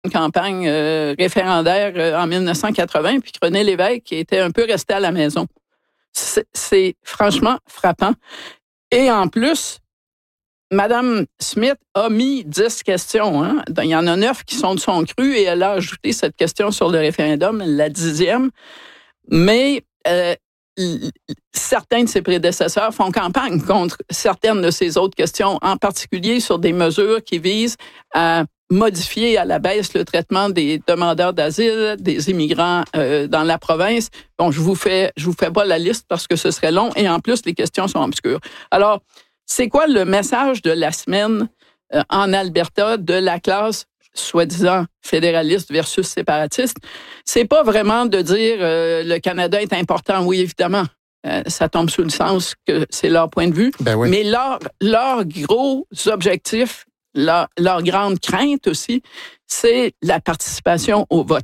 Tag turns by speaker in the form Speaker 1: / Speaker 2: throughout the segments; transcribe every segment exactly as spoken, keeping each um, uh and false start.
Speaker 1: une campagne euh, référendaire euh, en dix-neuf cent quatre-vingts, puis René Lévesque était un peu resté à la maison. C'est, c'est franchement frappant. Et en plus, Mme Smith a mis dix questions. Hein? Il y en a neuf qui sont de son cru et elle a ajouté cette question sur le référendum, la dixième. Mais euh, certains de ses prédécesseurs font campagne contre certaines de ces autres questions, en particulier sur des mesures qui visent à modifier à la baisse le traitement des demandeurs d'asile, des immigrants euh, dans la province. Bon, je vous fais, je vous fais pas la liste parce que ce serait long et en plus les questions sont obscures. Alors, c'est quoi le message de la semaine euh, en Alberta de la classe soi-disant fédéraliste versus séparatiste? C'est pas vraiment de dire euh, le Canada est important, oui évidemment. Euh, ça tombe sous le sens que c'est leur point de vue.
Speaker 2: Ben oui.
Speaker 1: Mais leur, leurs gros objectifs, leur, leur grande crainte aussi, c'est la participation au vote.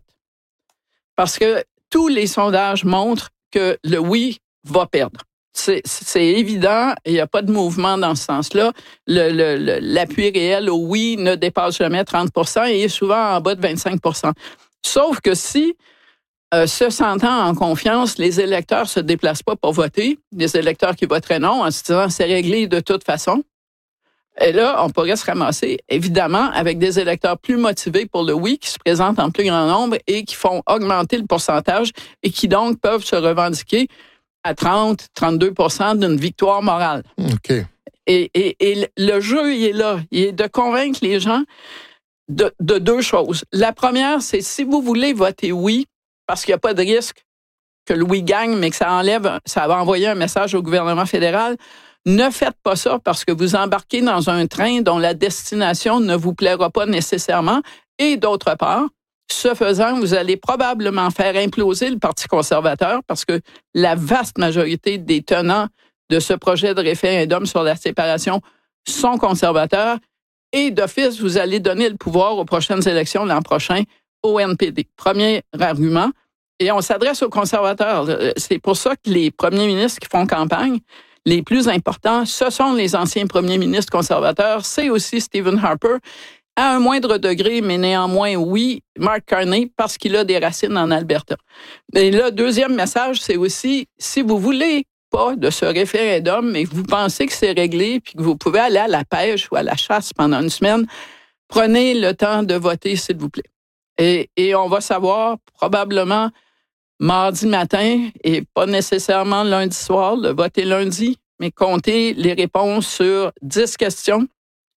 Speaker 1: Parce que tous les sondages montrent que le oui va perdre. C'est, c'est évident, il n'y a pas de mouvement dans ce sens-là. Le, le, le, l'appui réel au oui ne dépasse jamais trente pour cent et est souvent en bas de vingt-cinq pour cent. Sauf que si, euh, se sentant en confiance, les électeurs ne se déplacent pas pour voter, les électeurs qui voteraient non, en se disant c'est réglé de toute façon, et là, on pourrait se ramasser, évidemment, avec des électeurs plus motivés pour le oui, qui se présentent en plus grand nombre et qui font augmenter le pourcentage et qui donc peuvent se revendiquer à trente à trente-deux pour cent d'une victoire morale.
Speaker 2: OK.
Speaker 1: Et, et, et le jeu, il est là. Il est de convaincre les gens de, de deux choses. La première, c'est si vous voulez voter oui, parce qu'il n'y a pas de risque que le oui gagne, mais que ça enlève, ça va envoyer un message au gouvernement fédéral, ne faites pas ça parce que vous embarquez dans un train dont la destination ne vous plaira pas nécessairement. Et d'autre part, ce faisant, vous allez probablement faire imploser le Parti conservateur parce que la vaste majorité des tenants de ce projet de référendum sur la séparation sont conservateurs et d'office, vous allez donner le pouvoir aux prochaines élections l'an prochain au N P D. Premier argument. Et on s'adresse aux conservateurs. C'est pour ça que les premiers ministres qui font campagne, les plus importants, ce sont les anciens premiers ministres conservateurs. C'est aussi Stephen Harper. À un moindre degré, mais néanmoins, oui, Mark Carney, parce qu'il a des racines en Alberta. Et le deuxième message, c'est aussi, si vous voulez pas de ce référendum, mais que vous pensez que c'est réglé, puis que vous pouvez aller à la pêche ou à la chasse pendant une semaine, prenez le temps de voter, s'il vous plaît. Et, et on va savoir probablement mardi matin, et pas nécessairement lundi soir, le vote est lundi, mais comptez les réponses sur dix questions.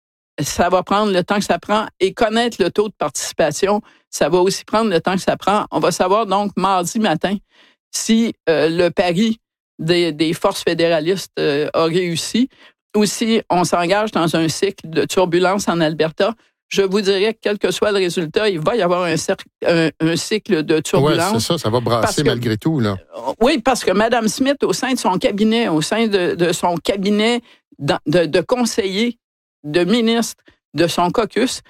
Speaker 1: Ça va prendre le temps que ça prend et connaître le taux de participation, ça va aussi prendre le temps que ça prend. On va savoir donc mardi matin si euh, le pari des, des forces fédéralistes euh, a réussi ou si on s'engage dans un cycle de turbulence en Alberta. Je vous dirais que quel que soit le résultat, il va y avoir un, cercle, un, un cycle de turbulence.
Speaker 2: Oui, c'est ça, ça va brasser que, malgré tout, là.
Speaker 1: Oui, parce que Mme Smith, au sein de son cabinet, au sein de, de son cabinet de, de, de conseillers, de ministre de son caucus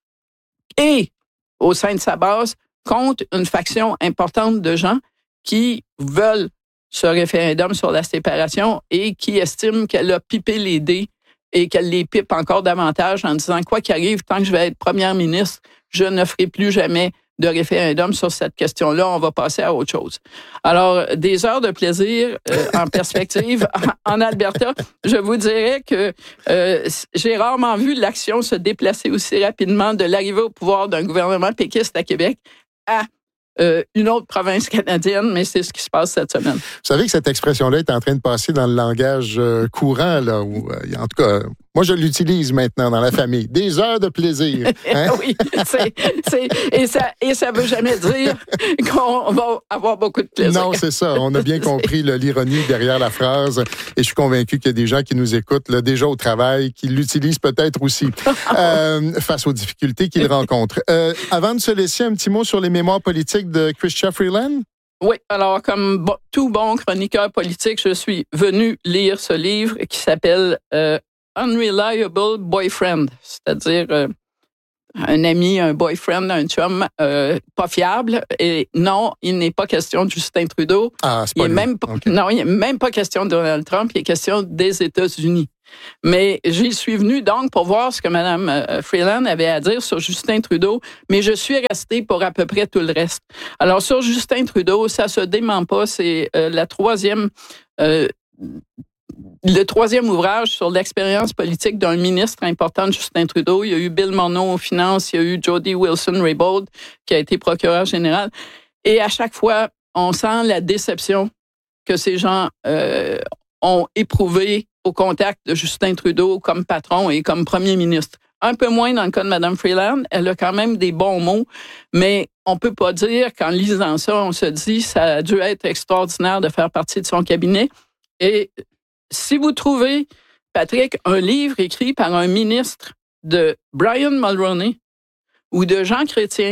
Speaker 1: et au sein de sa base compte une faction importante de gens qui veulent ce référendum sur la séparation et qui estiment qu'elle a pipé les dés et qu'elle les pipe encore davantage en disant quoi qu'il arrive, tant que je vais être première ministre, je ne ferai plus jamais de référendum sur cette question-là, on va passer à autre chose. Alors, des heures de plaisir euh, en perspective en, en Alberta, je vous dirais que euh, j'ai rarement vu l'action se déplacer aussi rapidement de l'arrivée au pouvoir d'un gouvernement péquiste à Québec à euh, une autre province canadienne, mais c'est ce qui se passe cette semaine.
Speaker 2: Vous savez que cette expression-là est en train de passer dans le langage euh, courant, là, où, euh, en tout cas, moi, je l'utilise maintenant dans la famille. Des heures de plaisir. Hein?
Speaker 1: Oui, c'est, c'est, et ça et ça veut jamais dire qu'on va avoir beaucoup de plaisir.
Speaker 2: Non, c'est ça. On a bien compris là, l'ironie derrière la phrase. Et je suis convaincu qu'il y a des gens qui nous écoutent là, déjà au travail, qui l'utilisent peut-être aussi euh, face aux difficultés qu'ils rencontrent. Euh, avant de se laisser, un petit mot sur les mémoires politiques de Chrystia Freeland?
Speaker 1: Oui, alors comme bon, tout bon chroniqueur politique, je suis venu lire ce livre qui s'appelle euh, Unreliable Boyfriend, c'est-à-dire euh, un ami, un boyfriend, un chum euh, pas fiable. Et non, il n'est pas question de Justin Trudeau.
Speaker 2: Ah, c'est pas
Speaker 1: il est même pas,
Speaker 2: okay.
Speaker 1: Non, il n'est même pas question de Donald Trump, il est question des États-Unis. Mais j'y suis venue donc pour voir ce que Mme Freeland avait à dire sur Justin Trudeau, mais je suis restée pour à peu près tout le reste. Alors, sur Justin Trudeau, ça se dément pas, c'est euh, la troisième... Euh, le troisième ouvrage sur l'expérience politique d'un ministre important de Justin Trudeau. Il y a eu Bill Morneau aux finances, il y a eu Jody Wilson-Raybould qui a été procureur général. Et à chaque fois, on sent la déception que ces gens euh, ont éprouvée au contact de Justin Trudeau comme patron et comme premier ministre. Un peu moins dans le cas de Mme Freeland. Elle a quand même des bons mots, mais on peut pas dire qu'en lisant ça, on se dit ça a dû être extraordinaire de faire partie de son cabinet. Et si vous trouvez, Patrick, un livre écrit par un ministre de Brian Mulroney ou de Jean Chrétien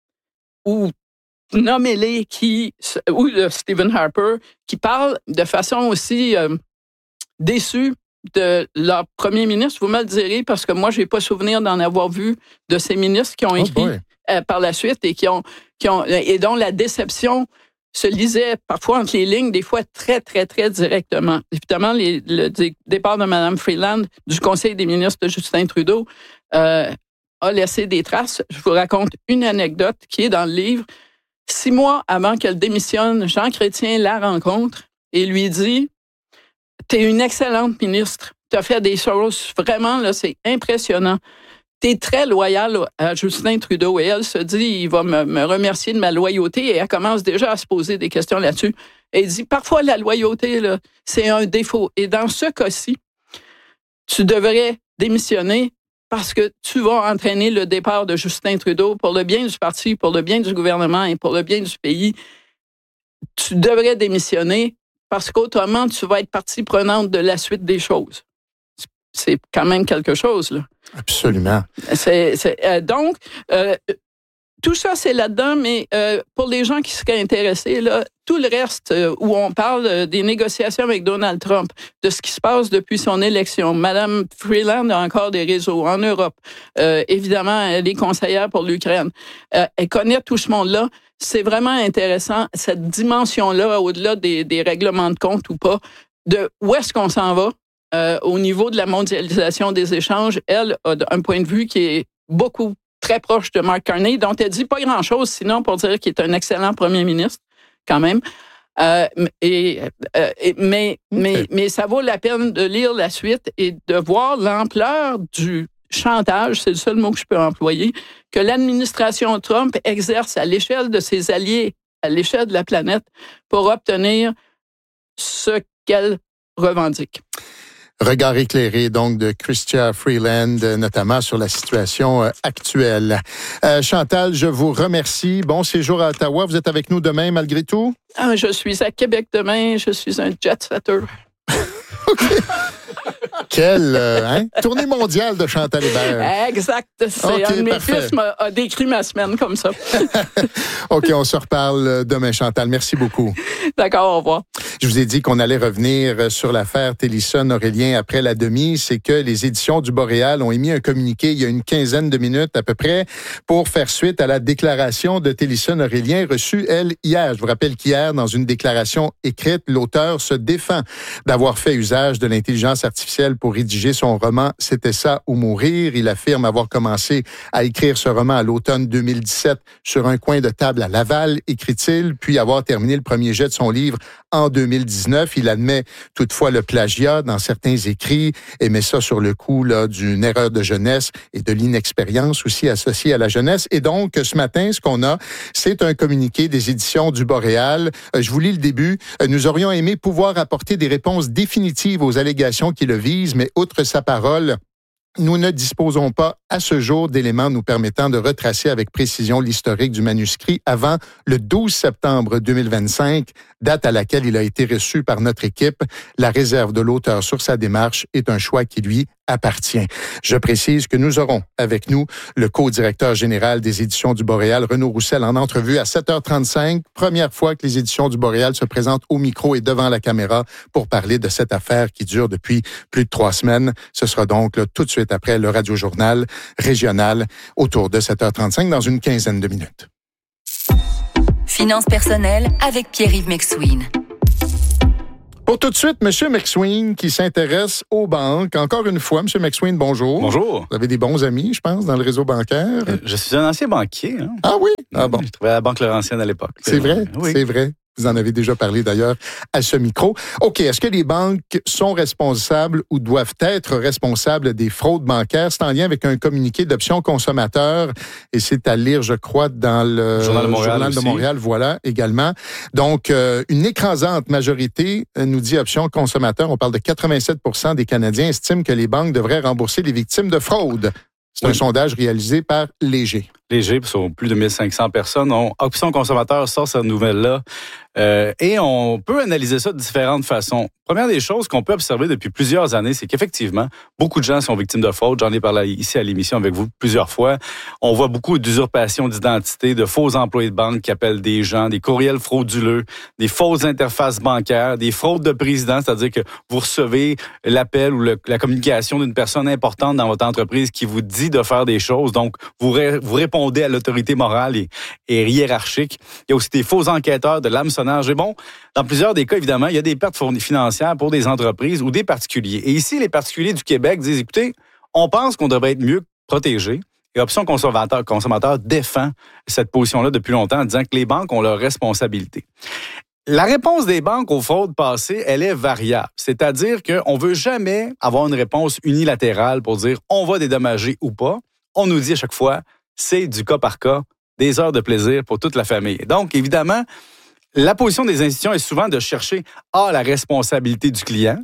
Speaker 1: ou nommez-les qui, ou de Stephen Harper, qui parlent de façon aussi euh, déçue de leur premier ministre, vous me le direz parce que moi, j'ai pas souvenir d'en avoir vu de ces ministres qui ont écrit oh euh, par la suite et qui ont, qui ont, et dont la déception se lisait parfois entre les lignes, des fois très, très, très directement. Évidemment, les, le départ de Mme Freeland du Conseil des ministres de Justin Trudeau euh, a laissé des traces. Je vous raconte une anecdote qui est dans le livre. Six mois avant qu'elle démissionne, Jean Chrétien la rencontre et lui dit « T'es une excellente ministre. T'as fait des choses vraiment, là, c'est impressionnant. T'es très loyale à Justin Trudeau. » Et elle se dit, il va me, me remercier de ma loyauté. Et elle commence déjà à se poser des questions là-dessus. Et elle dit, parfois, la loyauté, là, c'est un défaut. Et dans ce cas-ci, tu devrais démissionner parce que tu vas entraîner le départ de Justin Trudeau pour le bien du parti, pour le bien du gouvernement et pour le bien du pays. Tu devrais démissionner parce qu'autrement, tu vas être partie prenante de la suite des choses. C'est quand même quelque chose, là.
Speaker 2: Absolument.
Speaker 1: C'est, c'est, euh, donc, euh, tout ça, c'est là-dedans, mais euh, pour les gens qui seraient intéressés, là, tout le reste euh, où on parle euh, des négociations avec Donald Trump, de ce qui se passe depuis son élection, Mme Freeland a encore des réseaux en Europe. Euh, évidemment, elle est conseillère pour l'Ukraine. Euh, elle connaît tout ce monde-là. C'est vraiment intéressant, cette dimension-là, au-delà des, des règlements de compte ou pas, de où est-ce qu'on s'en va. Euh, au niveau de la mondialisation des échanges, elle a un point de vue qui est beaucoup, très proche de Mark Carney, dont elle dit pas grand-chose, sinon pour dire qu'il est un excellent premier ministre, quand même. Euh, et, euh, et, mais, okay. mais, mais ça vaut la peine de lire la suite et de voir l'ampleur du chantage, c'est le seul mot que je peux employer, que l'administration Trump exerce à l'échelle de ses alliés, à l'échelle de la planète, pour obtenir ce qu'elle revendique.
Speaker 2: Regard éclairé, donc, de Chrystia Freeland, notamment sur la situation euh, actuelle. Euh, Chantal, je vous remercie. Bon séjour à Ottawa. Vous êtes avec nous demain, malgré tout?
Speaker 1: Ah, je suis à Québec demain. Je suis un jet-setter.
Speaker 2: OK. Quelle euh, hein? tournée mondiale de Chantal Hébert.
Speaker 1: Exact. C'est
Speaker 2: okay,
Speaker 1: un de mes
Speaker 2: parfait.
Speaker 1: fils m'a, a décrit ma semaine comme ça.
Speaker 2: OK, on se reparle demain, Chantal. Merci beaucoup.
Speaker 1: D'accord, au revoir.
Speaker 2: Je vous ai dit qu'on allait revenir sur l'affaire Télisson-Aurélien après la demi. C'est que les éditions du Boréal ont émis un communiqué il y a une quinzaine de minutes à peu près pour faire suite à la déclaration de Télisson-Aurélien reçue, elle, hier. Je vous rappelle qu'hier, dans une déclaration écrite, l'auteur se défend d'avoir fait usage de l'intelligence artificielle pour rédiger son roman « C'était ça ou mourir ». Il affirme avoir commencé à écrire ce roman à l'automne deux mille dix-sept sur un coin de table à Laval, écrit-il, puis avoir terminé le premier jet de son livre en deux mille dix-neuf. Il admet toutefois le plagiat dans certains écrits et met ça sur le coup là, d'une erreur de jeunesse et de l'inexpérience aussi associée à la jeunesse. Et donc, ce matin, ce qu'on a, c'est un communiqué des éditions du Boréal. Je vous lis le début. Nous aurions aimé pouvoir apporter des réponses définitives aux allégations qui le visent, mais outre sa parole, nous ne disposons pas à ce jour d'éléments nous permettant de retracer avec précision l'historique du manuscrit avant le douze septembre deux mille vingt-cinq, date à laquelle il a été reçu par notre équipe. La réserve de l'auteur sur sa démarche est un choix qui lui appartient. Je précise que nous aurons avec nous le co-directeur général des éditions du Boréal, Renaud Roussel, en entrevue à sept heures trente-cinq. Première fois que les éditions du Boréal se présentent au micro et devant la caméra pour parler de cette affaire qui dure depuis plus de trois semaines. Ce sera donc là, tout de suite après le Radio-Journal régional autour de sept heures trente-cinq dans une quinzaine de minutes.
Speaker 3: Finances personnelles avec Pierre-Yves McSween.
Speaker 2: Pour tout de suite, M. McSween qui s'intéresse aux banques. Encore une fois, M. McSween, bonjour.
Speaker 3: Bonjour.
Speaker 2: Vous avez des bons amis, je pense, dans le réseau bancaire.
Speaker 3: Euh, je suis un ancien banquier. Hein?
Speaker 2: Ah oui? Ah bon.
Speaker 3: Je travaillais à la Banque Laurentienne à l'époque.
Speaker 2: C'est vrai?
Speaker 3: Oui.
Speaker 2: C'est vrai. Vous en avez déjà parlé d'ailleurs à ce micro. OK, est-ce que les banques sont responsables ou doivent être responsables des fraudes bancaires? C'est en lien avec un communiqué d'options consommateurs et c'est à lire, je crois, dans le
Speaker 3: Journal de Montréal,
Speaker 2: Journal de Montréal, voilà, également. Donc, euh, une écrasante majorité, nous dit Options consommateurs, on parle de quatre-vingt-sept pour cent des Canadiens estiment que les banques devraient rembourser les victimes de fraude. C'est oui. un sondage réalisé par Léger.
Speaker 3: Léger, sur plus de mille cinq cents personnes. On, Options consommateurs sort cette nouvelle-là. Euh, et on peut analyser ça de différentes façons. Première des choses qu'on peut observer depuis plusieurs années, c'est qu'effectivement, beaucoup de gens sont victimes de fraude. J'en ai parlé ici à l'émission avec vous plusieurs fois. On voit beaucoup d'usurpation d'identité, de faux employés de banque qui appellent des gens, des courriels frauduleux, des fausses interfaces bancaires, des fraudes de président, c'est-à-dire que vous recevez l'appel ou le, la communication d'une personne importante dans votre entreprise qui vous dit de faire des choses. Donc, vous, ré, vous répondez à l'autorité morale et, et hiérarchique. Il y a aussi des faux enquêteurs, de l'hameçonnage. Et bon, dans plusieurs des cas, évidemment, il y a des pertes financières pour des entreprises ou des particuliers. Et ici, les particuliers du Québec disent, écoutez, on pense qu'on devrait être mieux protégés. Et Options consommateurs, consommateurs défend cette position-là depuis longtemps en disant que les banques ont leurs responsabilités. La réponse des banques aux fraudes passées, elle est variable. C'est-à-dire qu'on ne veut jamais avoir une réponse unilatérale pour dire on va dédommager ou pas. On nous dit à chaque fois, c'est du cas par cas, des heures de plaisir pour toute la famille. Donc, évidemment, la position des institutions est souvent de chercher à la responsabilité du client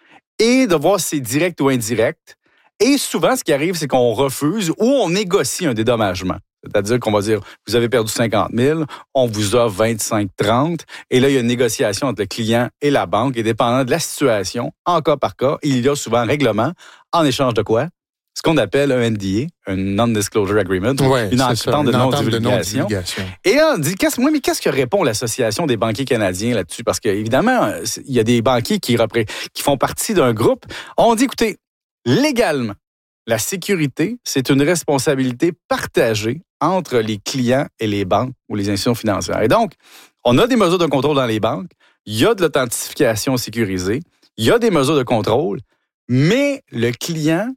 Speaker 3: et de voir si c'est direct ou indirect. Et souvent, ce qui arrive, c'est qu'on refuse ou on négocie un dédommagement. C'est-à-dire qu'on va dire, vous avez perdu cinquante mille, on vous offre vingt-cinq, trente, et là, il y a une négociation entre le client et la banque, et dépendant de la situation, en cas par cas, il y a souvent un règlement, en échange de quoi? Ce qu'on appelle un N D A, un Non-Disclosure Agreement,
Speaker 2: ouais,
Speaker 3: une entente de non-divulgation.
Speaker 2: Non
Speaker 3: et là, on dit, qu'est-ce, oui, mais qu'est-ce que répond l'Association des banquiers canadiens là-dessus? Parce qu'évidemment, il y a des banquiers qui, repré- qui font partie d'un groupe. On dit, écoutez, légalement, la sécurité, c'est une responsabilité partagée entre les clients et les banques ou les institutions financières. Et donc, on a des mesures de contrôle dans les banques, il y a de l'authentification sécurisée, il y a des mesures de contrôle, mais le client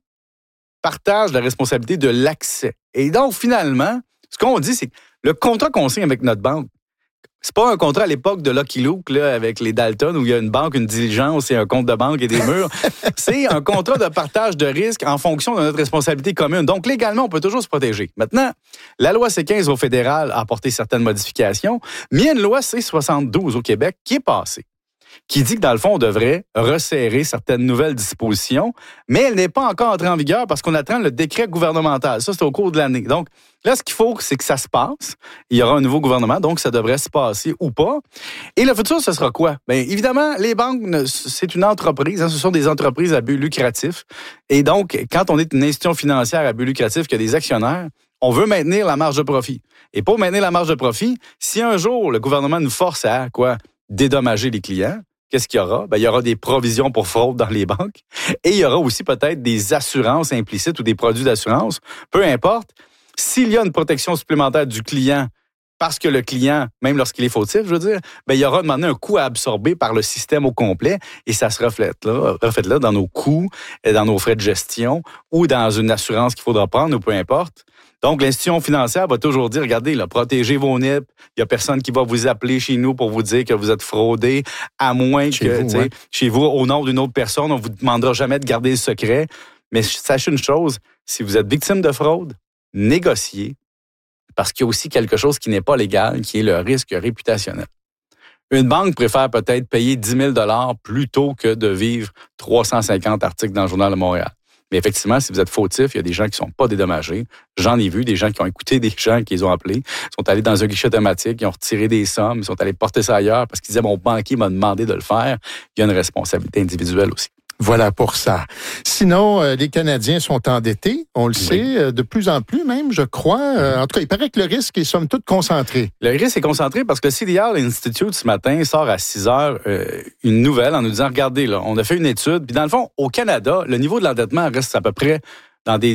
Speaker 3: partage la responsabilité de l'accès. Et donc, finalement, ce qu'on dit, c'est que le contrat qu'on signe avec notre banque, c'est pas un contrat à l'époque de Lucky Luke, là, avec les Dalton, où il y a une banque, une diligence et un compte de banque et des murs. C'est un contrat de partage de risques en fonction de notre responsabilité commune. Donc, légalement, on peut toujours se protéger. Maintenant, la loi C quinze au fédéral a apporté certaines modifications, mais il y a une loi C soixante-douze au Québec qui est passée, qui dit que, dans le fond, on devrait resserrer certaines nouvelles dispositions, mais elle n'est pas encore entrée en vigueur parce qu'on attend le décret gouvernemental. Ça, c'est au cours de l'année. Donc, là, ce qu'il faut, c'est que ça se passe. Il y aura un nouveau gouvernement, donc ça devrait se passer ou pas. Et le futur, ce sera quoi? Bien, évidemment, les banques, c'est une entreprise. Hein, ce sont des entreprises à but lucratif. Et donc, quand on est une institution financière à but lucratif qui a des actionnaires, on veut maintenir la marge de profit. Et pour maintenir la marge de profit, si un jour, le gouvernement nous force à, quoi, dédommager les clients, qu'est-ce qu'il y aura? Ben, il y aura des provisions pour fraude dans les banques et il y aura aussi peut-être des assurances implicites ou des produits d'assurance. Peu importe, s'il y a une protection supplémentaire du client parce que le client, même lorsqu'il est fautif, je veux dire, ben, il y aura demandé un coût à absorber par le système au complet et ça se reflète là, reflète là dans nos coûts, dans nos frais de gestion ou dans une assurance qu'il faudra prendre ou peu importe. Donc, l'institution financière va toujours dire, regardez, là, protégez vos N I P. Il n'y a personne qui va vous appeler chez nous pour vous dire que vous êtes fraudé, à moins
Speaker 2: chez
Speaker 3: que,
Speaker 2: vous, ouais.
Speaker 3: chez vous, au nom d'une autre personne, on ne vous demandera jamais de garder le secret. Mais sachez une chose, si vous êtes victime de fraude, négociez, parce qu'il y a aussi quelque chose qui n'est pas légal, qui est le risque réputationnel. Une banque préfère peut-être payer dix mille dollars plutôt que de vivre trois cent cinquante articles dans le Journal de Montréal. Mais effectivement, si vous êtes fautif, il y a des gens qui ne sont pas dédommagés. J'en ai vu, des gens qui ont écouté des gens qui les ont appelés, sont allés dans un guichet automatique, ils ont retiré des sommes, ils sont allés porter ça ailleurs parce qu'ils disaient, mon banquier m'a demandé de le faire. Il y a une responsabilité individuelle aussi.
Speaker 2: Voilà pour ça. Sinon, euh, les Canadiens sont endettés, on le oui. sait, euh, de plus en plus même, je crois. Euh, en tout cas, il paraît que le risque est somme toute concentré.
Speaker 3: Le risque est concentré parce que le C D R Institute, ce matin, sort à six heures euh, une nouvelle en nous disant, regardez, là, on a fait une étude, puis dans le fond, au Canada, le niveau de l'endettement reste à peu près dans des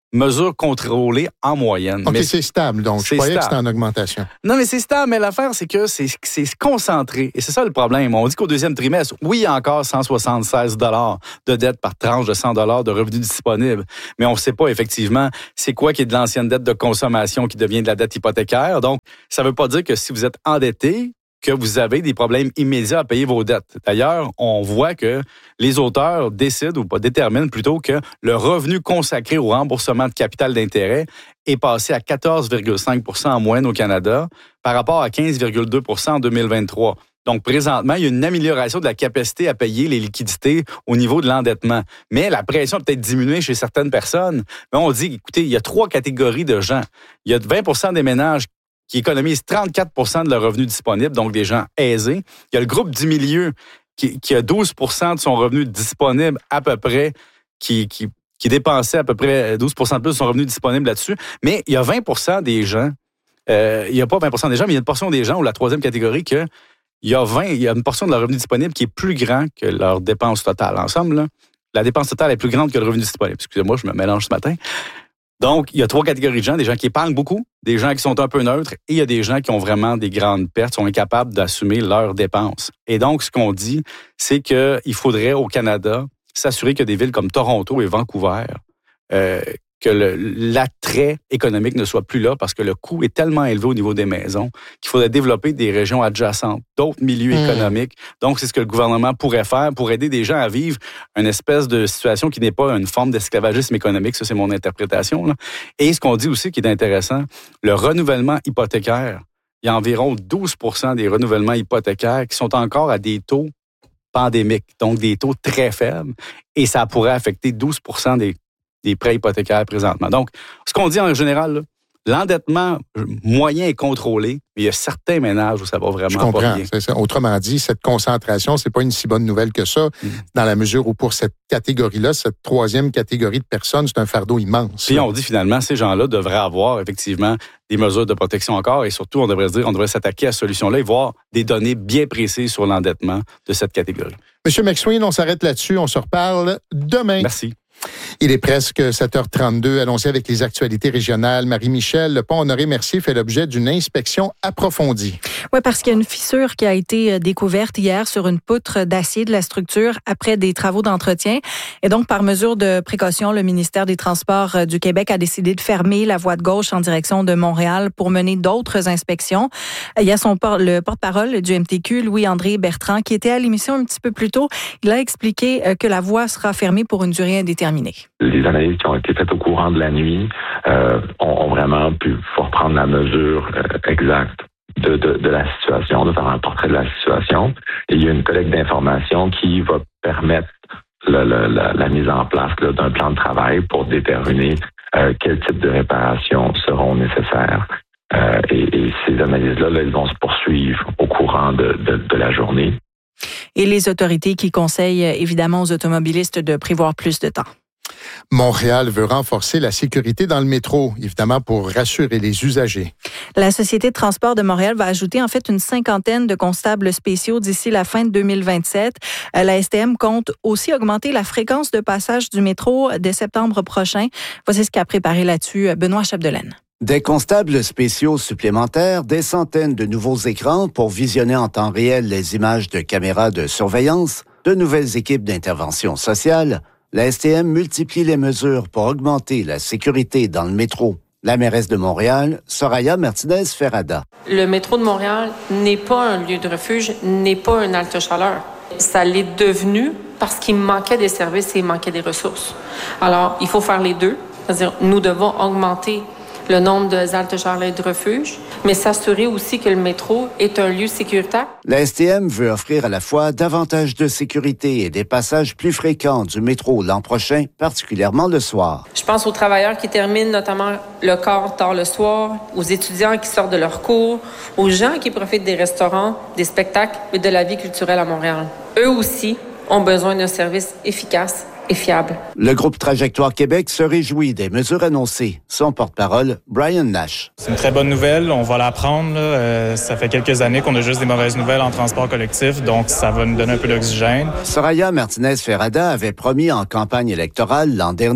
Speaker 3: mesure contrôlée en moyenne.
Speaker 2: OK,
Speaker 3: mais
Speaker 2: c'est stable, donc. Je croyais stable. que c'était en augmentation.
Speaker 3: Non, mais c'est stable, mais l'affaire, c'est que c'est, c'est concentré. Et c'est ça le problème. On dit qu'au deuxième trimestre, oui, il y a encore cent soixante-seize dollars de dette par tranche de cent dollars de revenus disponibles. Mais on ne sait pas, effectivement, c'est quoi qui est de l'ancienne dette de consommation qui devient de la dette hypothécaire. Donc, ça ne veut pas dire que si vous êtes endetté, que vous avez des problèmes immédiats à payer vos dettes. D'ailleurs, on voit que les auteurs décident ou pas déterminent plutôt que le revenu consacré au remboursement de capital d'intérêt est passé à quatorze virgule cinq pour cent en moyenne au Canada par rapport à quinze virgule deux pour cent en deux mille vingt-trois. Donc, présentement, il y a une amélioration de la capacité à payer les liquidités au niveau de l'endettement. Mais la pression a peut-être diminué chez certaines personnes. Mais on dit, écoutez, il y a trois catégories de gens. Il y a vingt pour cent des ménages qui économisent trente-quatre pour cent de leurs revenus disponibles, donc des gens aisés. Il y a le groupe du milieu qui, qui a douze pour cent de son revenu disponible à peu près, qui, qui, qui dépensait à peu près douze pour cent de plus de son revenu disponible là-dessus. Mais il y a vingt pour cent des gens, euh, il n'y a pas vingt pour cent des gens, mais il y a une portion des gens, ou la troisième catégorie, que il y a vingt, il y a une portion de leur revenu disponible qui est plus grand que leur dépense totale. Ensemble, là, la dépense totale est plus grande que le revenu disponible. Excusez-moi, je me mélange ce matin. Donc, il y a trois catégories de gens, des gens qui épargnent beaucoup, des gens qui sont un peu neutres, et il y a des gens qui ont vraiment des grandes pertes, sont incapables d'assumer leurs dépenses. Et donc, ce qu'on dit, c'est qu'il faudrait au Canada s'assurer que des villes comme Toronto et Vancouver, euh, que le, l'attrait économique ne soit plus là parce que le coût est tellement élevé au niveau des maisons qu'il faudrait développer des régions adjacentes, d'autres milieux mmh. économiques. Donc, c'est ce que le gouvernement pourrait faire pour aider des gens à vivre une espèce de situation qui n'est pas une forme d'esclavagisme économique. Ça, c'est mon interprétation, là. Et ce qu'on dit aussi qui est intéressant, le renouvellement hypothécaire, il y a environ douze pour cent des renouvellements hypothécaires qui sont encore à des taux pandémiques, donc des taux très faibles, et ça pourrait affecter douze pour cent des des prêts hypothécaires présentement. Donc, ce qu'on dit en général, là, l'endettement moyen est contrôlé, mais il y a certains ménages où ça va vraiment
Speaker 2: Je comprends,
Speaker 3: pas bien.
Speaker 2: C'est ça. Autrement dit, cette concentration, c'est pas une si bonne nouvelle que ça, mmh. dans la mesure où pour cette catégorie-là, cette troisième catégorie de personnes, c'est un fardeau immense.
Speaker 3: Puis on dit finalement, ces gens-là devraient avoir effectivement des mesures de protection encore, et surtout, on devrait se dire, on devrait s'attaquer à cette solution-là et voir des données bien précises sur l'endettement de cette catégorie.
Speaker 2: Monsieur McSween, on s'arrête là-dessus, on se reparle demain.
Speaker 3: Merci.
Speaker 2: Il est presque sept heures trente-deux, annoncé avec les actualités régionales. Marie-Michel, le pont Honoré-Mercier fait l'objet d'une inspection approfondie.
Speaker 4: Oui, parce qu'il y a une fissure qui a été découverte hier sur une poutre d'acier de la structure après des travaux d'entretien. Et donc, par mesure de précaution, le ministère des Transports du Québec a décidé de fermer la voie de gauche en direction de Montréal pour mener d'autres inspections. Il y a son por- le porte-parole du M T Q, Louis-André Bertrand, qui était à l'émission un petit peu plus tôt. Il a expliqué que la voie sera fermée pour une durée indéterminée.
Speaker 5: Les analyses qui ont été faites au courant de la nuit euh, ont, ont vraiment pu prendre la mesure euh, exacte de, de, de la situation, de faire un portrait de la situation. Et il y a une collecte d'informations qui va permettre le, le, la, la mise en place là, d'un plan de travail pour déterminer euh, quel type de réparations seront nécessaires. Euh, et, et ces analyses-là, là, elles vont se poursuivre au courant de, de, de la journée.
Speaker 4: Et les autorités qui conseillent évidemment aux automobilistes de prévoir plus de temps.
Speaker 2: Montréal veut renforcer la sécurité dans le métro, évidemment pour rassurer les usagers.
Speaker 4: La Société de transport de Montréal va ajouter en fait une cinquantaine de constables spéciaux d'ici la fin de deux mille vingt-sept. La S T M compte aussi augmenter la fréquence de passage du métro dès septembre prochain. Voici ce qu'a préparé là-dessus Benoît Chapdelaine.
Speaker 6: Des constables spéciaux supplémentaires, des centaines de nouveaux écrans pour visionner en temps réel les images de caméras de surveillance, de nouvelles équipes d'intervention sociale. La S T M multiplie les mesures pour augmenter la sécurité dans le métro. La mairesse de Montréal, Soraya Martinez-Ferrada.
Speaker 7: Le métro de Montréal n'est pas un lieu de refuge, n'est pas un halte-chaleur. Ça l'est devenu parce qu'il manquait des services et il manquait des ressources. Alors, il faut faire les deux. C'est-à-dire, nous devons augmenter le nombre de haltes-chaleurs de refuge, mais s'assurer aussi que le métro est un lieu sécuritaire.
Speaker 6: La S T M veut offrir à la fois davantage de sécurité et des passages plus fréquents du métro l'an prochain, particulièrement le soir.
Speaker 7: Je pense aux travailleurs qui terminent notamment le quart tard le soir, aux étudiants qui sortent de leurs cours, aux gens qui profitent des restaurants, des spectacles et de la vie culturelle à Montréal. Eux aussi ont besoin d'un service efficace et fiable.
Speaker 6: Le groupe Trajectoire Québec se réjouit des mesures annoncées. Son porte-parole, Brian Nash.
Speaker 8: C'est une très bonne nouvelle, on va la prendre. Là. Euh, ça fait quelques années qu'on a juste des mauvaises nouvelles en transport collectif, donc ça va nous donner un peu d'oxygène.
Speaker 6: Soraya Martinez-Ferrada avait promis en campagne électorale l'an dernier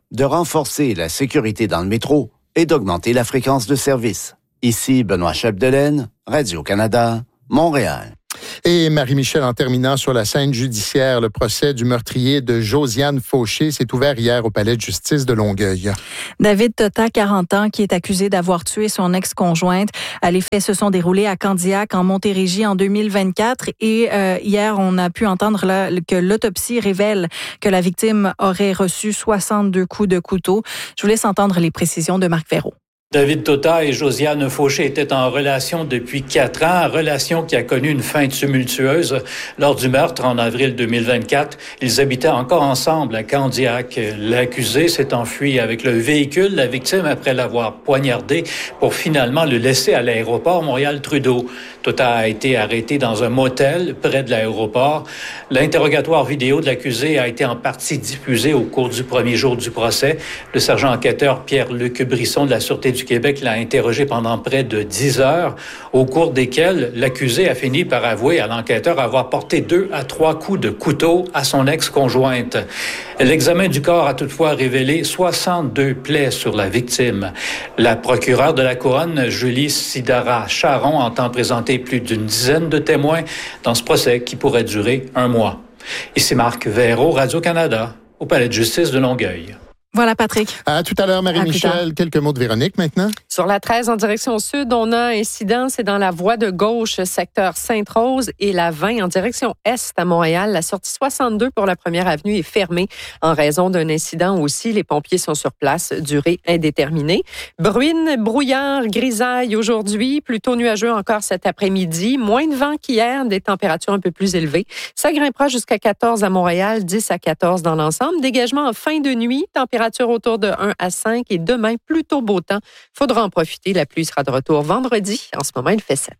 Speaker 6: de renforcer la sécurité dans le métro et d'augmenter la fréquence de service. Ici Benoît Chapdelaine, Radio-Canada, Montréal.
Speaker 2: Et Marie-Michel, en terminant sur la scène judiciaire, le procès du meurtrier de Josiane Fauché s'est ouvert hier au palais de justice de Longueuil.
Speaker 4: David Tota, quarante ans, qui est accusé d'avoir tué son ex-conjointe. Les faits se sont déroulés à Candiac, en Montérégie, en deux mille vingt-quatre. Et euh, hier, on a pu entendre là, que l'autopsie révèle que la victime aurait reçu soixante-deux coups de couteau. Je vous laisse entendre les précisions de Marc Ferraud.
Speaker 9: David Tota et Josiane Fauché étaient en relation depuis quatre ans, relation qui a connu une fin tumultueuse. Lors du meurtre, en avril deux mille vingt-quatre, ils habitaient encore ensemble à Candiac. L'accusé s'est enfui avec le véhicule, la victime, après l'avoir poignardé, pour finalement le laisser à l'aéroport Montréal-Trudeau. Tota a été arrêté dans un motel près de l'aéroport. L'interrogatoire vidéo de l'accusé a été en partie diffusé au cours du premier jour du procès. Le sergent enquêteur Pierre-Luc Brisson de la Sûreté du Québec l'a interrogé pendant près de dix heures, au cours desquelles l'accusé a fini par avouer à l'enquêteur avoir porté deux à trois coups de couteau à son ex-conjointe. L'examen du corps a toutefois révélé soixante-deux plaies sur la victime. La procureure de la Couronne, Julie Sidara-Charon, entend présenter plus d'une dizaine de témoins dans ce procès qui pourrait durer un mois. Ici Marc Verreau, Radio-Canada, au Palais de justice de Longueuil.
Speaker 4: Voilà, Patrick.
Speaker 2: À tout à l'heure, Marie-Michel. Quelques mots de Véronique maintenant.
Speaker 10: Sur la treize en direction sud, on a un incident. C'est dans la voie de gauche, secteur Sainte-Rose, et la vingt en direction est à Montréal. La sortie soixante-deux pour la première avenue est fermée en raison d'un incident aussi. Les pompiers sont sur place, durée indéterminée. Bruine, brouillard, grisaille aujourd'hui, plutôt nuageux encore cet après-midi. Moins de vent qu'hier, des températures un peu plus élevées. Ça grimpera jusqu'à quatorze à Montréal, dix à quatorze dans l'ensemble. Dégagement en fin de nuit, température autour de un à cinq et demain, plutôt beau temps. Faudra en profiter. La pluie sera de retour vendredi. En ce moment, il fait sept.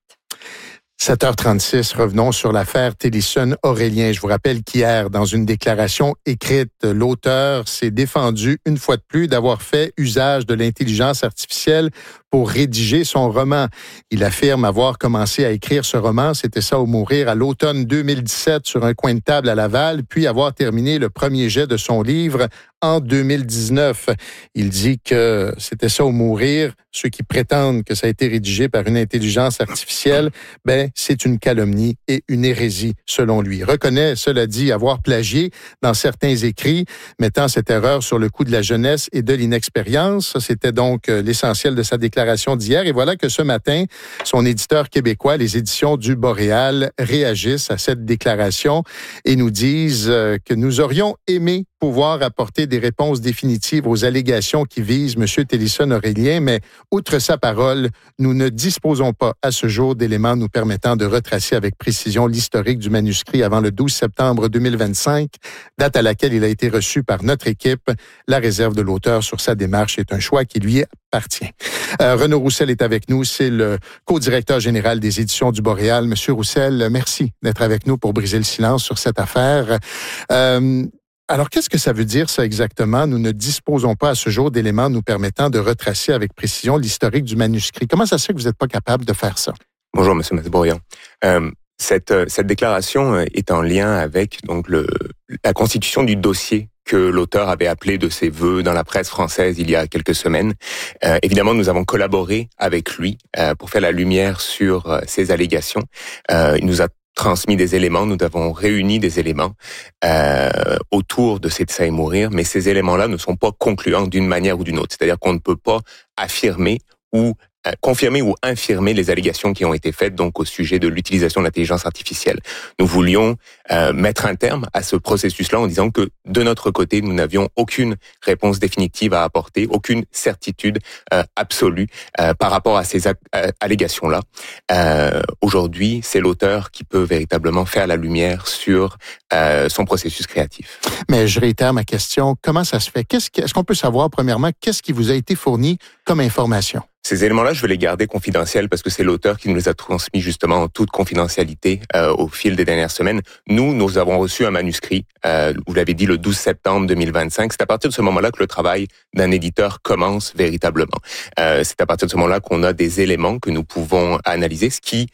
Speaker 2: sept heures trente-six, revenons sur l'affaire Télisson-Aurélien. Je vous rappelle qu'hier, dans une déclaration écrite, l'auteur s'est défendu une fois de plus d'avoir fait usage de l'intelligence artificielle pour rédiger son roman. Il affirme avoir commencé à écrire ce roman, c'était ça ou mourir, à l'automne deux mille dix-sept sur un coin de table à Laval, puis avoir terminé le premier jet de son livre en deux mille dix-neuf. Il dit que c'était ça ou mourir. Ceux qui prétendent que ça a été rédigé par une intelligence artificielle, ben, c'est une calomnie et une hérésie, selon lui. Il reconnaît, cela dit, avoir plagié dans certains écrits, mettant cette erreur sur le coup de la jeunesse et de l'inexpérience. Ça, c'était donc l'essentiel de sa déclaration d'hier. Et voilà que ce matin, son éditeur québécois, les éditions du Boréal, réagissent à cette déclaration et nous disent que nous aurions aimé pouvoir apporter des réponses définitives aux allégations qui visent M. Télisson-Aurélien, mais outre sa parole, nous ne disposons pas à ce jour d'éléments nous permettant de retracer avec précision l'historique du manuscrit avant le douze septembre deux mille vingt-cinq, date à laquelle il a été reçu par notre équipe. La réserve de l'auteur sur sa démarche est un choix qui lui appartient. Euh, Renaud Roussel est avec nous, c'est le co-directeur général des éditions du Boréal. Monsieur Roussel, merci d'être avec nous pour briser le silence sur cette affaire. Euh, Alors, qu'est-ce que ça veut dire, ça, exactement? Nous ne disposons pas à ce jour d'éléments nous permettant de retracer avec précision l'historique du manuscrit. Comment ça se fait que vous n'êtes pas capable de faire ça?
Speaker 11: Bonjour, M. Masbourian. Euh, cette, cette déclaration est en lien avec donc le, la constitution du dossier que l'auteur avait appelé de ses vœux dans la presse française il y a quelques semaines. Euh, évidemment, nous avons collaboré avec lui euh, pour faire la lumière sur euh, ces allégations. Euh, il nous a transmis des éléments, nous avons réuni des éléments euh, autour de C'est ça et mourir, mais ces éléments-là ne sont pas concluants d'une manière ou d'une autre. C'est-à-dire qu'on ne peut pas affirmer ou euh, confirmer ou infirmer les allégations qui ont été faites donc au sujet de l'utilisation de l'intelligence artificielle. Nous voulions euh, mettre un terme à ce processus-là en disant que de notre côté, nous n'avions aucune réponse définitive à apporter, aucune certitude euh, absolue euh, par rapport à ces a- euh, allégations-là. Euh, aujourd'hui, c'est l'auteur qui peut véritablement faire la lumière sur euh, son processus créatif.
Speaker 2: Mais je réitère ma question. Comment ça se fait? Qu'est-ce que, est-ce qu'on peut savoir, premièrement, qu'est-ce qui vous a été fourni comme information?
Speaker 11: Ces éléments-là, je veux les garder confidentiels parce que c'est l'auteur qui nous les a transmis justement en toute confidentialité euh, au fil des dernières semaines. Nous, nous avons reçu un manuscrit, euh, vous l'avez dit, le douze septembre deux mille vingt-cinq. C'est à partir de ce moment-là que le travail d'un éditeur commence véritablement. Euh, c'est à partir de ce moment-là qu'on a des éléments que nous pouvons analyser, ce qui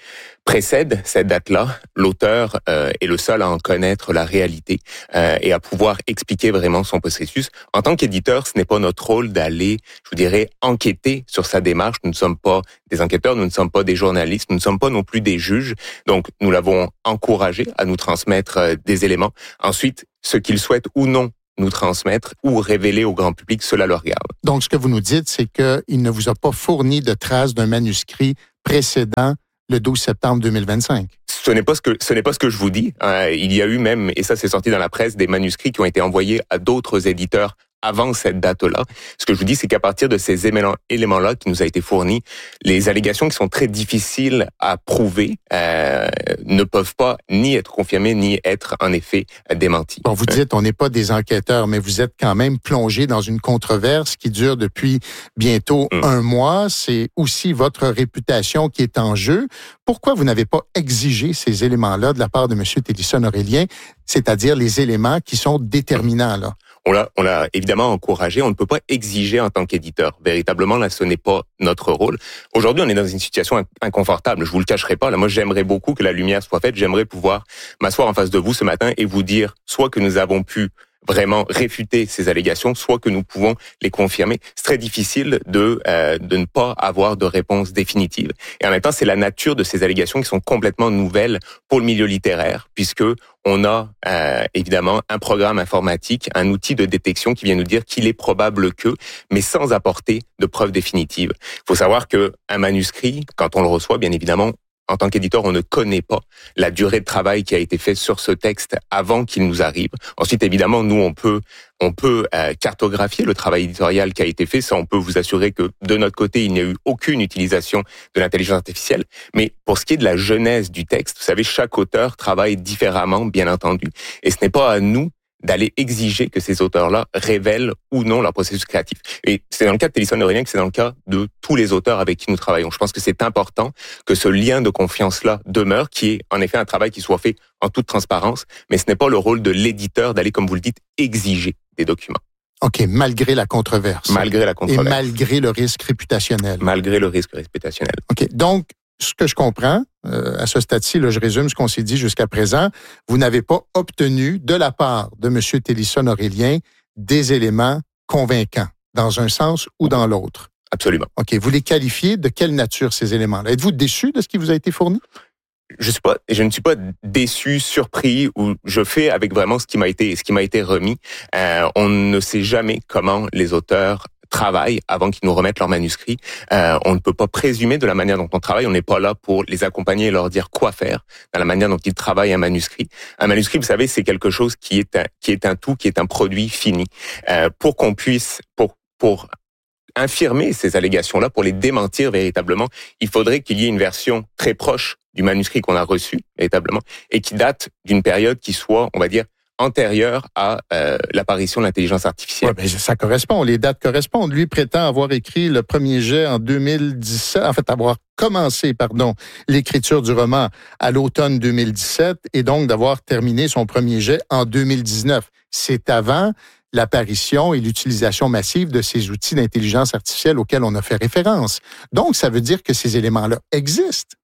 Speaker 11: précède cette date-là, l'auteur euh, est le seul à en connaître la réalité euh, et à pouvoir expliquer vraiment son processus. En tant qu'éditeur, ce n'est pas notre rôle d'aller, je vous dirais, enquêter sur sa démarche. Nous ne sommes pas des enquêteurs, nous ne sommes pas des journalistes, nous ne sommes pas non plus des juges. Donc, nous l'avons encouragé à nous transmettre euh, des éléments. Ensuite, ce qu'il souhaite ou non nous transmettre ou révéler au grand public, cela le regarde.
Speaker 2: Donc, ce que vous nous dites, c'est qu'il ne vous a pas fourni de traces d'un manuscrit précédent le douze septembre deux mille vingt-cinq.
Speaker 11: Ce n'est pas ce que ce n'est pas ce que je vous dis. Euh, il y a eu même, et ça c'est sorti dans la presse, des manuscrits qui ont été envoyés à d'autres éditeurs avant cette date-là. Ce que je vous dis, c'est qu'à partir de ces éléments-là qui nous a été fournis, les allégations qui sont très difficiles à prouver euh, ne peuvent pas ni être confirmées, ni être en effet démenties.
Speaker 2: Bon, vous dites, on n'est pas des enquêteurs, mais vous êtes quand même plongé dans une controverse qui dure depuis bientôt mmh. un mois. C'est aussi votre réputation qui est en jeu. Pourquoi vous n'avez pas exigé ces éléments-là de la part de M. Télisson-Aurélien, c'est-à-dire les éléments qui sont déterminants, là?
Speaker 11: On l'a, on l'a évidemment encouragé. On ne peut pas exiger en tant qu'éditeur. Véritablement, là, ce n'est pas notre rôle. Aujourd'hui, on est dans une situation inconfortable. Je vous le cacherai pas. Là, moi, j'aimerais beaucoup que la lumière soit faite. J'aimerais pouvoir m'asseoir en face de vous ce matin et vous dire soit que nous avons pu vraiment réfuter ces allégations, soit que nous pouvons les confirmer. C'est très difficile de euh, de ne pas avoir de réponse définitive. Et en même temps, c'est la nature de ces allégations qui sont complètement nouvelles pour le milieu littéraire, puisque on a euh, évidemment un programme informatique, un outil de détection qui vient nous dire qu'il est probable que, mais sans apporter de preuves définitives. Il faut savoir que un manuscrit, quand on le reçoit, bien évidemment, en tant qu'éditeur, on ne connaît pas la durée de travail qui a été faite sur ce texte avant qu'il nous arrive. Ensuite, évidemment, nous, on peut on peut euh, cartographier le travail éditorial qui a été fait. Ça, on peut vous assurer que de notre côté, il n'y a eu aucune utilisation de l'intelligence artificielle. Mais pour ce qui est de la genèse du texte, vous savez, chaque auteur travaille différemment, bien entendu. Et ce n'est pas à nous d'aller exiger que ces auteurs-là révèlent ou non leur processus créatif. Et c'est dans le cas de Télisson-Aurélien que c'est dans le cas de tous les auteurs avec qui nous travaillons. Je pense que c'est important que ce lien de confiance-là demeure, qui est en effet un travail qui soit fait en toute transparence, mais ce n'est pas le rôle de l'éditeur d'aller, comme vous le dites, exiger des documents.
Speaker 2: OK, malgré la controverse.
Speaker 11: Malgré la controverse.
Speaker 2: Et malgré le risque réputationnel.
Speaker 11: Malgré le risque réputationnel.
Speaker 2: OK, donc, ce que je comprends, euh, à ce stade-ci, là, je résume ce qu'on s'est dit jusqu'à présent, vous n'avez pas obtenu de la part de M. Télisson-Aurélien des éléments convaincants, dans un sens ou dans l'autre.
Speaker 11: Absolument.
Speaker 2: OK, vous les qualifiez de quelle nature, ces éléments-là? Êtes-vous déçu de ce qui vous a été fourni?
Speaker 11: Je suis pas, je ne suis pas déçu, surpris, ou je fais avec vraiment ce qui m'a été, ce qui m'a été remis. Euh, on ne sait jamais comment les auteurs travaillent avant qu'ils nous remettent leur manuscrit. Euh, on ne peut pas présumer de la manière dont on travaille. On n'est pas là pour les accompagner et leur dire quoi faire dans la manière dont ils travaillent un manuscrit. Un manuscrit, vous savez, c'est quelque chose qui est un, qui est un tout, qui est un produit fini. Euh, pour qu'on puisse, pour, pour infirmer ces allégations-là, pour les démentir véritablement, il faudrait qu'il y ait une version très proche du manuscrit qu'on a reçu, véritablement, et qui date d'une période qui soit, on va dire, antérieure à euh, l'apparition de l'intelligence artificielle.
Speaker 2: Ouais, ben ça correspond, les dates correspondent. Lui prétend avoir écrit le premier jet en deux mille dix-sept, en fait, avoir commencé, pardon, l'écriture du roman à l'automne deux mille dix-sept et donc d'avoir terminé son premier jet en deux mille dix-neuf. C'est avant l'apparition et l'utilisation massive de ces outils d'intelligence artificielle auxquels on a fait référence. Donc, ça veut dire que ces éléments-là existent.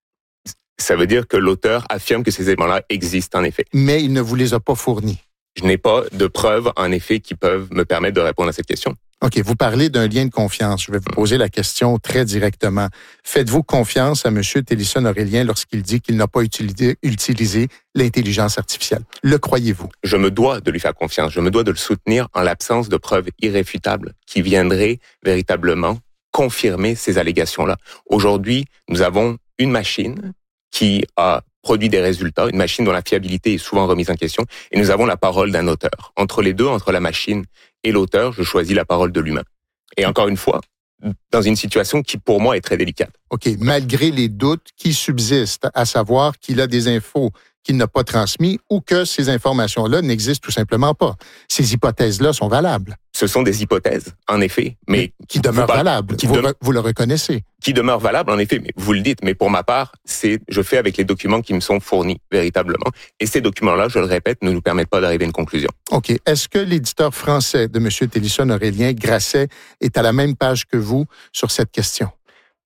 Speaker 11: Ça veut dire que l'auteur affirme que ces éléments-là existent, en effet.
Speaker 2: Mais il ne vous les a pas fournis.
Speaker 11: Je n'ai pas de preuves, en effet, qui peuvent me permettre de répondre à cette question.
Speaker 2: OK, vous parlez d'un lien de confiance. Je vais vous poser la question très directement. Faites-vous confiance à M. Télisson-Aurélien lorsqu'il dit qu'il n'a pas utilisé, utilisé l'intelligence artificielle? Le croyez-vous?
Speaker 11: Je me dois de lui faire confiance. Je me dois de le soutenir en l'absence de preuves irréfutables qui viendraient véritablement confirmer ces allégations-là. Aujourd'hui, nous avons une machine qui a produit des résultats, une machine dont la fiabilité est souvent remise en question, et nous avons la parole d'un auteur. Entre les deux, entre la machine et l'auteur, je choisis la parole de l'humain. Et encore une fois, dans une situation qui, pour moi, est très délicate.
Speaker 2: OK, malgré les doutes qui subsistent, à savoir qu'il a des infos qu'il n'a pas transmises ou que ces informations-là n'existent tout simplement pas. Ces hypothèses-là sont valables.
Speaker 11: Ce sont des hypothèses, en effet, mais... mais
Speaker 2: qui demeurent
Speaker 11: pas,
Speaker 2: valables.
Speaker 11: Qui
Speaker 2: vous,
Speaker 11: de,
Speaker 2: vous le reconnaissez.
Speaker 11: Qui demeurent valables, en effet, mais vous le dites. Mais pour ma part, c'est je fais avec les documents qui me sont fournis, véritablement. Et ces documents-là, je le répète, ne nous permettent pas d'arriver à une conclusion.
Speaker 2: OK. Est-ce que l'éditeur français de M. Télisson-Aurélien, Grasset, est à la même page que vous sur cette question?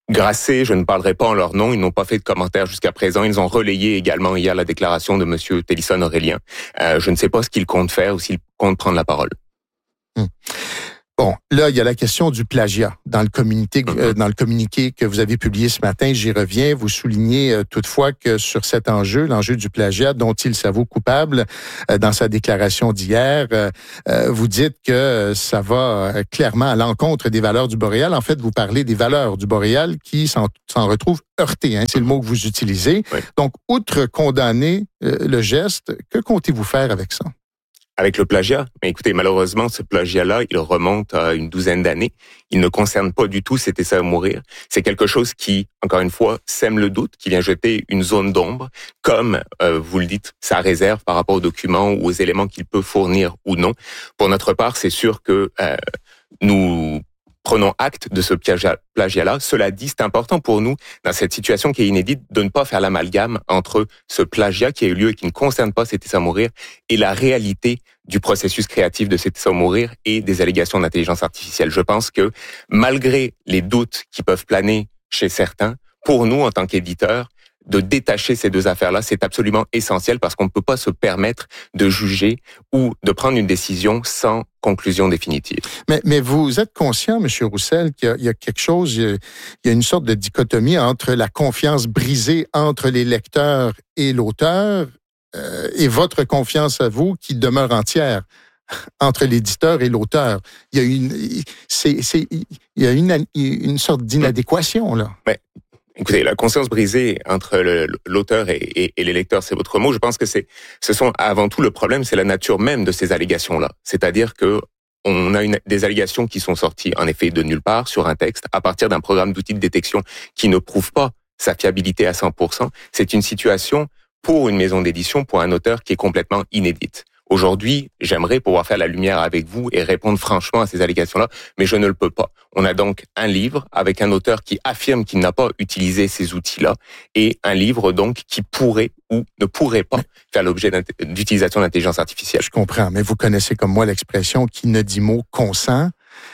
Speaker 11: Grasset, je ne parlerai pas en leur nom, ils n'ont pas fait de commentaires jusqu'à présent. Ils ont relayé également hier la déclaration de M. Télisson-Aurélien. Euh, je ne sais pas ce qu'ils comptent faire ou s'ils comptent prendre la parole.
Speaker 2: Hum. Bon, là, il y a la question du plagiat dans le communiqué, mm-hmm. euh, dans le communiqué que vous avez publié ce matin. J'y reviens. Vous soulignez euh, toutefois que sur cet enjeu, l'enjeu du plagiat, dont il s'avoue coupable, euh, dans sa déclaration d'hier, euh, euh, vous dites que euh, ça va euh, clairement à l'encontre des valeurs du Boréal. En fait, vous parlez des valeurs du Boréal qui s'en, s'en retrouvent heurtées. Hein, c'est le mot que vous utilisez. Oui. Donc, outre condamner euh, le geste, que comptez-vous faire avec ça?
Speaker 11: Avec le plagiat, mais écoutez, malheureusement, ce plagiat-là, il remonte à une douzaine d'années. Il ne concerne pas du tout C'était ça à mourir. C'est quelque chose qui, encore une fois, sème le doute, qui vient jeter une zone d'ombre, comme, euh, vous le dites, sa réserve par rapport aux documents ou aux éléments qu'il peut fournir ou non. Pour notre part, c'est sûr que euh, nous prenons acte de ce plagiat-là. Cela dit, c'est important pour nous, dans cette situation qui est inédite, de ne pas faire l'amalgame entre ce plagiat qui a eu lieu et qui ne concerne pas C'était ça à mourir et la réalité du processus créatif de C'était ça à mourir et des allégations d'intelligence artificielle. Je pense que malgré les doutes qui peuvent planer chez certains, pour nous, en tant qu'éditeurs, de détacher ces deux affaires-là, c'est absolument essentiel parce qu'on ne peut pas se permettre de juger ou de prendre une décision sans conclusion définitive.
Speaker 2: Mais, mais vous êtes conscient, M. Roussel, qu'il y a, il y a quelque chose, il y a une sorte de dichotomie entre la confiance brisée entre les lecteurs et l'auteur euh, et votre confiance à vous qui demeure entière entre l'éditeur et l'auteur. Il y a une, c'est, c'est, il y a une, une sorte d'inadéquation, là.
Speaker 11: Mais... Écoutez, la conscience brisée entre le, l'auteur et, et, et les lecteurs, c'est votre mot. Je pense que c'est, ce sont avant tout le problème, c'est la nature même de ces allégations-là. C'est-à-dire que on a une, des allégations qui sont sorties, en effet, de nulle part sur un texte à partir d'un programme d'outils de détection qui ne prouve pas sa fiabilité à cent pour cent. C'est une situation pour une maison d'édition, pour un auteur qui est complètement inédite. Aujourd'hui, j'aimerais pouvoir faire la lumière avec vous et répondre franchement à ces allégations-là, mais je ne le peux pas. On a donc un livre avec un auteur qui affirme qu'il n'a pas utilisé ces outils-là et un livre donc qui pourrait ou ne pourrait pas faire l'objet d'utilisation d'intelligence artificielle.
Speaker 2: Je comprends, mais vous connaissez comme moi l'expression « qui ne dit mot consent ».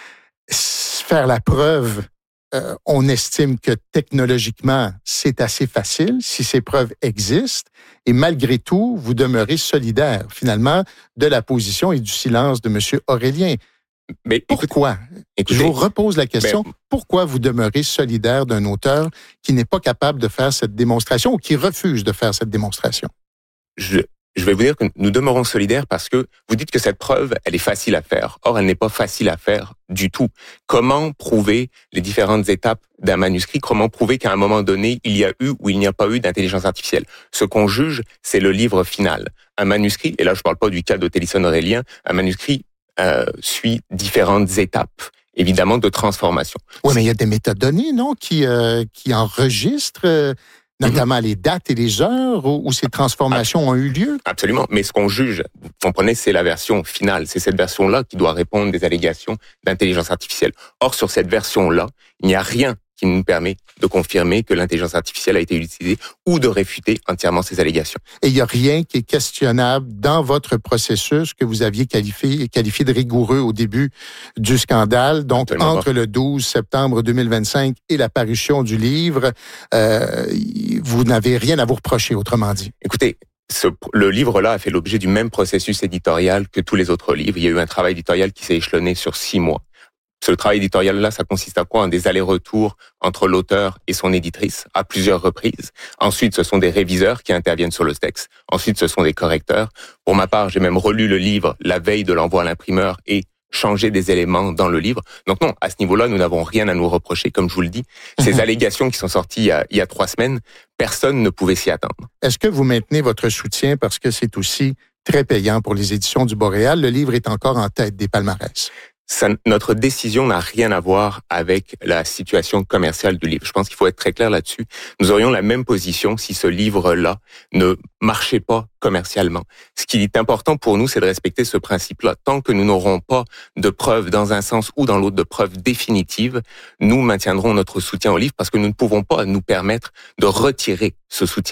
Speaker 2: Faire la preuve, euh, on estime que technologiquement, c'est assez facile si ces preuves existent. Et malgré tout, vous demeurez solidaire, finalement, de la position et du silence de M. Aurélien. Mais pourquoi? Écoutez, je vous repose la question. Ben, pourquoi vous demeurez solidaire d'un auteur qui n'est pas capable de faire cette démonstration ou qui refuse de faire cette démonstration?
Speaker 11: Je, je vais vous dire que nous demeurons solidaires parce que vous dites que cette preuve, elle est facile à faire. Or, elle n'est pas facile à faire du tout. Comment prouver les différentes étapes d'un manuscrit? Comment prouver qu'à un moment donné, il y a eu ou il n'y a pas eu d'intelligence artificielle? Ce qu'on juge, c'est le livre final. Un manuscrit, et là je ne parle pas du cas de Télisson-Aurélien, un manuscrit euh, suit différentes étapes, évidemment, de transformation.
Speaker 2: Oui, mais il y a des métadonnées, non, qui, euh, qui enregistrent... Euh... notamment les dates et les heures où ces transformations ont eu lieu?
Speaker 11: Absolument. Mais ce qu'on juge, vous comprenez, c'est la version finale. C'est cette version-là qui doit répondre des allégations d'intelligence artificielle. Or, sur cette version-là, il n'y a rien qui nous permet de confirmer que l'intelligence artificielle a été utilisée ou de réfuter entièrement ces allégations.
Speaker 2: Et il n'y a rien qui est questionnable dans votre processus que vous aviez qualifié, qualifié de rigoureux au début du scandale. Donc, Absolument entre pas. le douze septembre deux mille vingt-cinq et la parution du livre, euh, vous n'avez rien à vous reprocher, autrement dit.
Speaker 11: Écoutez, Ce, le livre-là a fait l'objet du même processus éditorial que tous les autres livres. Il y a eu un travail éditorial qui s'est échelonné sur six mois. Ce travail éditorial-là, ça consiste à quoi? En des allers-retours entre l'auteur et son éditrice à plusieurs reprises. Ensuite, ce sont des réviseurs qui interviennent sur le texte. Ensuite, ce sont des correcteurs. Pour ma part, j'ai même relu le livre la veille de l'envoi à l'imprimeur et changer des éléments dans le livre. Donc non, à ce niveau-là, nous n'avons rien à nous reprocher, comme je vous le dis. Ces allégations qui sont sorties il y a, il y a trois semaines, personne ne pouvait s'y attendre.
Speaker 2: Est-ce que vous maintenez votre soutien parce que c'est aussi très payant pour les éditions du Boréal? Le livre est encore en tête des palmarès.
Speaker 11: Ça, notre décision n'a rien à voir avec la situation commerciale du livre. Je pense qu'il faut être très clair là-dessus. Nous aurions la même position si ce livre-là ne marchait pas commercialement. Ce qui est important pour nous, c'est de respecter ce principe-là. Tant que nous n'aurons pas de preuves dans un sens ou dans l'autre, de preuves définitives, nous maintiendrons notre soutien au livre parce que nous ne pouvons pas nous permettre de retirer ce soutien-là.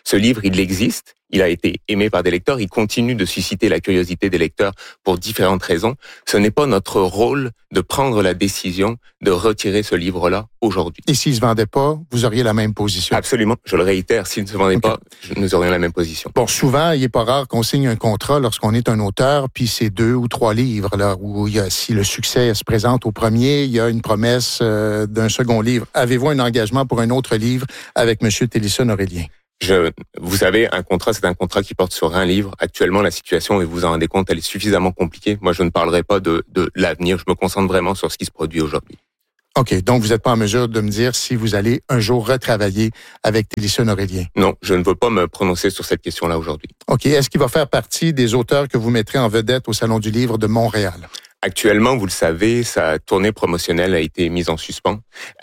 Speaker 11: Ce livre, il existe, il a été aimé par des lecteurs, il continue de susciter la curiosité des lecteurs pour différentes raisons. Ce n'est pas notre rôle de prendre la décision de retirer ce livre-là aujourd'hui.
Speaker 2: Et s'il ne se vendait pas, vous auriez la même position?
Speaker 11: Absolument. Je le réitère, s'il ne se vendait okay. pas, nous aurions la même position.
Speaker 2: Bon, souvent, il n'est pas rare qu'on signe un contrat lorsqu'on est un auteur, puis c'est deux ou trois livres, là, où il y a, si le succès se présente au premier, il y a une promesse euh, d'un second livre. Avez-vous un engagement pour un autre livre avec M. Télisson-Aurélien?
Speaker 11: Je, vous savez, un contrat, c'est un contrat qui porte sur un livre. Actuellement, la situation, et vous vous en rendez compte, elle est suffisamment compliquée. Moi, je ne parlerai pas de, de l'avenir. Je me concentre vraiment sur ce qui se produit aujourd'hui.
Speaker 2: OK. Donc, vous n'êtes pas en mesure de me dire si vous allez un jour retravailler avec Télisson-Aurélien?
Speaker 11: Non, je ne veux pas me prononcer sur cette question-là aujourd'hui.
Speaker 2: OK. Est-ce qu'il va faire partie des auteurs que vous mettrez en vedette au Salon du Livre de Montréal?
Speaker 11: Actuellement, vous le savez, sa tournée promotionnelle a été mise en suspens.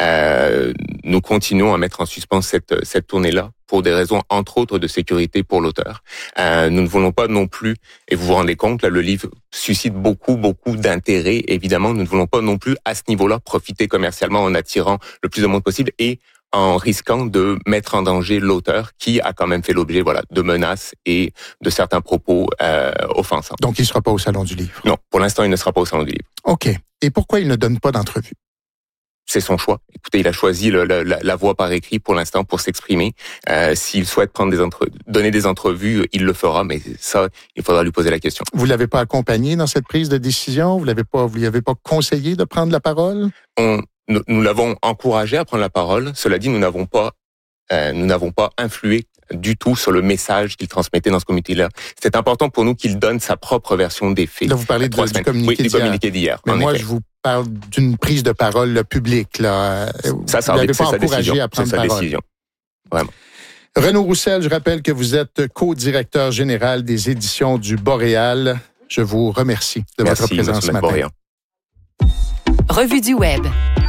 Speaker 11: Euh, nous continuons à mettre en suspens cette, cette tournée-là pour des raisons, entre autres, de sécurité pour l'auteur. Euh, nous ne voulons pas non plus, et vous vous rendez compte, là, le livre suscite beaucoup, beaucoup d'intérêt. Évidemment, nous ne voulons pas non plus, à ce niveau-là, profiter commercialement en attirant le plus de monde possible et en risquant de mettre en danger l'auteur qui a quand même fait l'objet, voilà, de menaces et de certains propos euh, offensants.
Speaker 2: Donc, il ne sera pas au Salon du Livre?
Speaker 11: Non, pour l'instant, il ne sera pas au Salon du Livre.
Speaker 2: OK. Et pourquoi il ne donne pas d'entrevue?
Speaker 11: C'est son choix. Écoutez, il a choisi le, la, la voie par écrit pour l'instant pour s'exprimer. Euh, s'il souhaite prendre des entre, donner des entrevues, il le fera, mais ça, il faudra lui poser la question.
Speaker 2: Vous l'avez pas accompagné dans cette prise de décision? Vous l'avez pas, vous lui avez pas conseillé de prendre la parole?
Speaker 11: On, nous, nous l'avons encouragé à prendre la parole. Cela dit, nous n'avons pas, euh, nous n'avons pas influé du tout sur le message qu'il transmettait dans ce comité-là. C'est important pour nous qu'il donne sa propre version des faits.
Speaker 2: Là, vous parlez de, du communiqué
Speaker 11: oui, du communiqué d'hier.
Speaker 2: Mais moi,
Speaker 11: effet.
Speaker 2: je vous parle d'une prise de parole là, publique. Là.
Speaker 11: Ça, ça
Speaker 2: vous n'avez pas
Speaker 11: sa
Speaker 2: encouragé
Speaker 11: décision.
Speaker 2: à prendre
Speaker 11: c'est sa
Speaker 2: parole.
Speaker 11: décision. Vraiment.
Speaker 2: Renaud Roussel, je rappelle que vous êtes co-directeur général des éditions du Boréal. Je vous remercie de
Speaker 11: Merci,
Speaker 2: votre présence ce matin.
Speaker 12: Revue du Web.